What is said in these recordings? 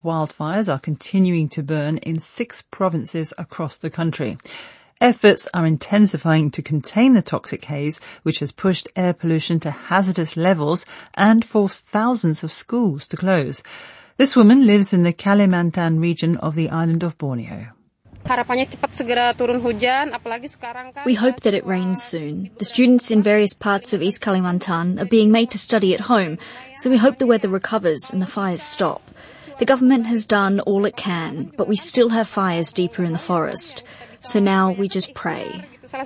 Wildfires are continuing to burn in 6 provinces across the country. Efforts are intensifying to contain the toxic haze, which has pushed air pollution to hazardous levels and forced thousands of schools to close. This woman lives in the Kalimantan region of the island of Borneo. We hope that it rains soon. The students in various parts of East Kalimantan are being made to study at home, so we hope the weather recovers and the fires stop. The government has done all it can, but we still have fires deeper in the forest. So now we just pray.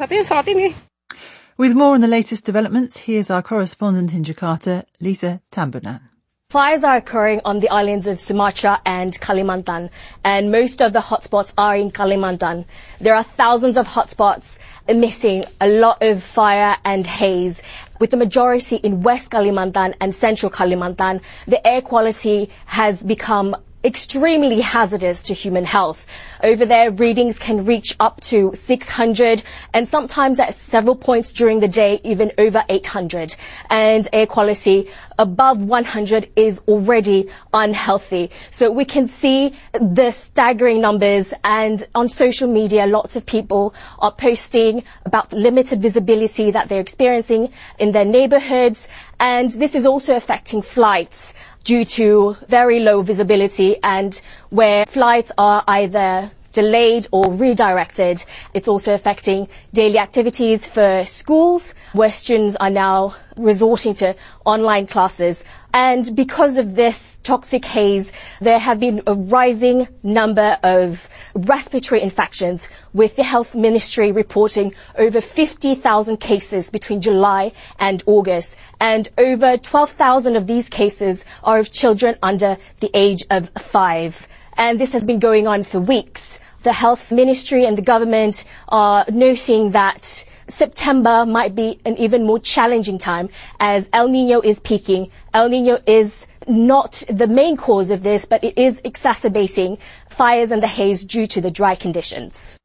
With more on the latest developments, here's our correspondent in Jakarta, Lisa Tambunan. Fires are occurring on the islands of Sumatra and Kalimantan, and most of the hotspots are in Kalimantan. There are thousands of hotspots emitting a lot of fire and haze. With the majority in West Kalimantan and Central Kalimantan, the air quality has become extremely hazardous to human health. Over there, readings can reach up to 600 and sometimes at several points during the day, even over 800. And air quality above 100 is already unhealthy. So we can see the staggering numbers, and on social media, lots of people are posting about the limited visibility that they're experiencing in their neighborhoods. And this is also affecting flights due to very low visibility, and where flights are either delayed or redirected. It's also affecting daily activities for schools, where students are now resorting to online classes. And because of this toxic haze, there have been a rising number of respiratory infections, with the health ministry reporting over 50,000 cases between July and August. And over 12,000 of these cases are of children under the age of 5. And this has been going on for weeks. The health ministry and the government are noting that September might be an even more challenging time as El Niño is peaking. El Niño is not the main cause of this, but it is exacerbating fires and the haze due to the dry conditions.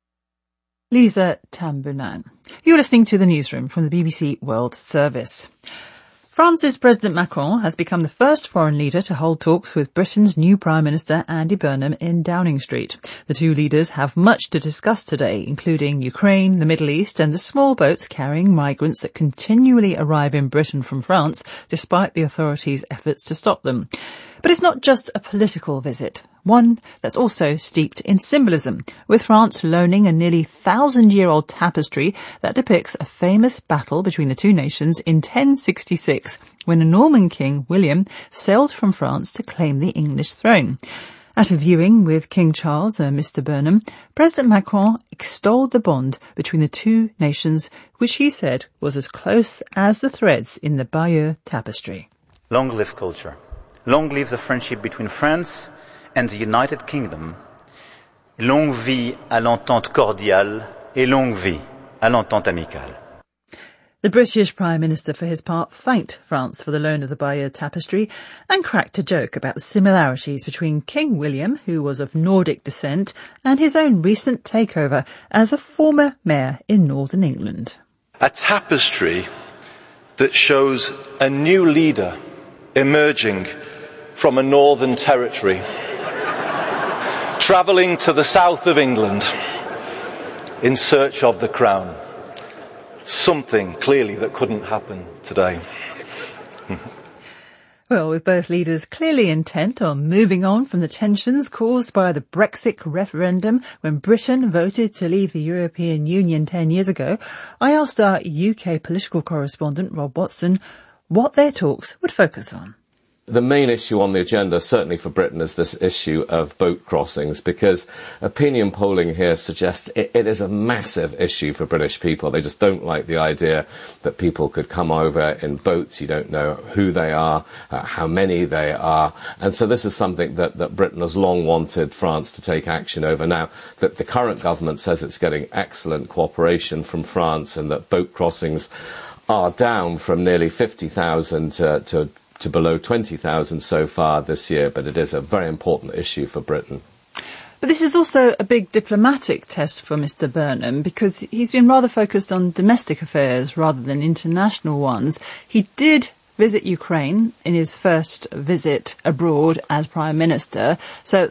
Lisa Tambunan. You're listening to the newsroom from the BBC World Service. France's President Macron has become the first foreign leader to hold talks with Britain's new Prime Minister Andy Burnham in Downing Street. The two leaders have much to discuss today, including Ukraine, the Middle East and the small boats carrying migrants that continually arrive in Britain from France, despite the authorities' efforts to stop them. But it's not just a political visit, one that's also steeped in symbolism, with France loaning a nearly 1,000-year-old tapestry that depicts a famous battle between the two nations in 1066, when a Norman king, William, sailed from France to claim the English throne. At a viewing with King Charles and Mr. Burnham, President Macron extolled the bond between the two nations, which he said was as close as the threads in the Bayeux tapestry. Long live culture. Long live the friendship between France and the United Kingdom. Longue vie à l'entente cordiale et longue vie à l'entente amicale. The British Prime Minister, for his part, thanked France for the loan of the Bayeux tapestry and cracked a joke about the similarities between King William, who was of Nordic descent, and his own recent takeover as a former mayor in northern England. A tapestry that shows a new leader emerging from a northern territory, travelling to the south of England in search of the crown. Something, clearly, that couldn't happen today. Well, with both leaders clearly intent on moving on from the tensions caused by the Brexit referendum when Britain voted to leave the European Union 10 years ago, I asked our UK political correspondent, Rob Watson, what their talks would focus on. The main issue on the agenda, certainly for Britain, is this issue of boat crossings, because opinion polling here suggests it is a massive issue for British people. They just don't like the idea that people could come over in boats. You don't know who they are, how many they are. And so this is something that Britain has long wanted France to take action over. Now, that the current government says it's getting excellent cooperation from France and that boat crossings are down from nearly 50,000 to below 20,000 so far this year, but it is a very important issue for Britain. But this is also a big diplomatic test for Mr. Burnham, because he's been rather focused on domestic affairs rather than international ones. He did visit Ukraine in his first visit abroad as Prime Minister. So